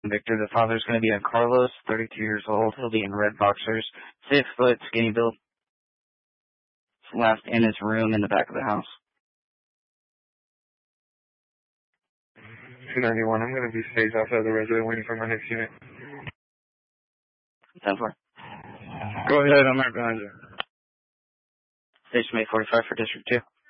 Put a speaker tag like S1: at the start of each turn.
S1: Victor, the father's going to be on Carlos, 32 years old. He'll be in red boxers, 6 foot, skinny build. Left in his room in the back of the house.
S2: 291, I'm going to be staged outside the resident waiting for my next unit.
S1: 10-4.
S2: Go ahead, I'm right behind you.
S1: Station May 45 for District 2.